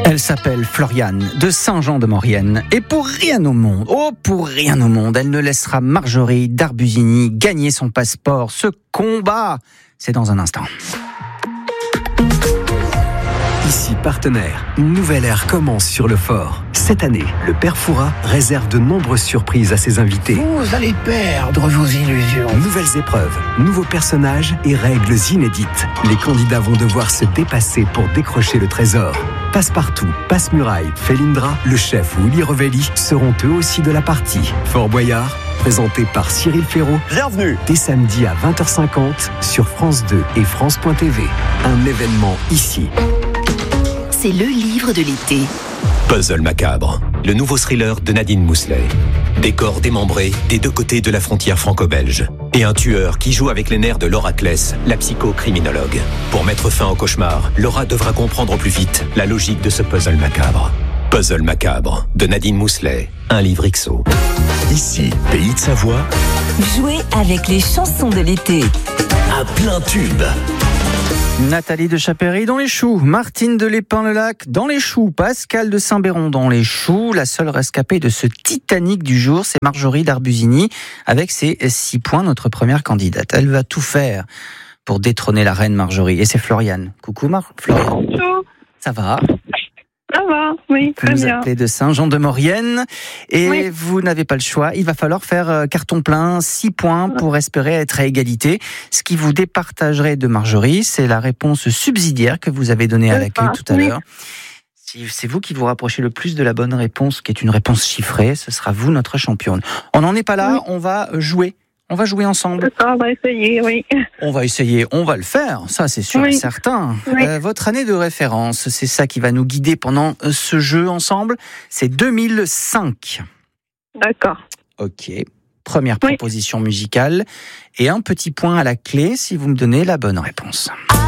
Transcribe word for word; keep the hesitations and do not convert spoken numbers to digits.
Elle s'appelle Floriane de Saint-Jean-de-Maurienne. Et pour rien au monde, oh pour rien au monde, elle ne laissera Marjorie d'Arbussigny gagner son passeport. Ce combat, c'est dans un instant. Ici Partenaire, une nouvelle ère commence sur le fort. Cette année, le Père Fouras réserve de nombreuses surprises à ses invités. Vous allez perdre vos illusions. Nouvelles épreuves, nouveaux personnages et règles inédites. Les candidats vont devoir se dépasser pour décrocher le trésor. Passepartout, Passe-Muraille, Félindra, le chef ou Uli Revelli seront eux aussi de la partie. Fort Boyard, présenté par Cyril Ferraud. Bienvenue. Dès samedi à vingt heures cinquante sur France deux et France point T V. Un événement ici. C'est le livre de l'été. Puzzle macabre, le nouveau thriller de Nadine Mousselet. Des corps démembrés des deux côtés de la frontière franco-belge. Et un tueur qui joue avec les nerfs de Laura Kless, la psychocriminologue. Pour mettre fin au cauchemar, Laura devra comprendre au plus vite la logique de ce puzzle macabre. Puzzle macabre, de Nadine Mousselet, un livre X O. Ici, Pays de Savoie, Jouez avec les chansons de l'été. à plein tube. Nathalie de Chapéry dans les choux, Martine de Lépin-le-Lac dans les choux, Pascal de Saint-Béron dans les choux. La seule rescapée de ce Titanic du jour, c'est Marjorie d'Arbussigny avec ses six points, notre première candidate. Elle va tout faire pour détrôner la reine Marjorie. Et c'est Floriane. Coucou Mar- Floriane. Bonjour. Ça va? Ça va, oui, Vous très nous bien. appelez de Saint-Jean-de-Maurienne et Oui. vous n'avez pas le choix. Il va falloir faire euh, carton plein, six points pour espérer être à égalité. Ce qui vous départagerait de Marjorie, c'est la réponse subsidiaire que vous avez donnée à C'est l'accueil ça, tout à oui. l'heure. Si c'est vous qui vous rapprochez le plus de la bonne réponse, qui est une réponse chiffrée, ce sera vous notre championne. On n'en est pas là, Oui. on va jouer. On va jouer ensemble. C'est ça, on va essayer, oui. On va essayer, on va le faire, ça c'est sûr Oui. et certain. Oui. Euh, votre année de référence, c'est ça qui va nous guider pendant euh, ce jeu ensemble, c'est deux mille cinq. D'accord. Ok, première Oui. proposition musicale et un petit point à la clé si vous me donnez la bonne réponse.